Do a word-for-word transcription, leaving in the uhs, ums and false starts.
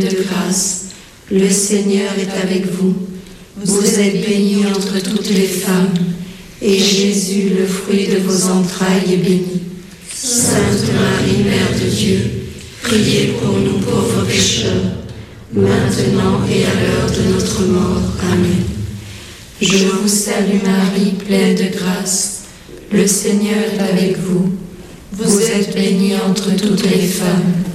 de grâce, le Seigneur est avec vous. Vous êtes bénie entre toutes les femmes, et Jésus, le fruit de vos entrailles, est béni. Sainte Marie, Mère de Dieu, priez pour nous pauvres pécheurs, maintenant et à l'heure de notre mort. Amen. Je vous salue Marie, pleine de grâce, le Seigneur est avec vous. Vous êtes bénie entre toutes les femmes,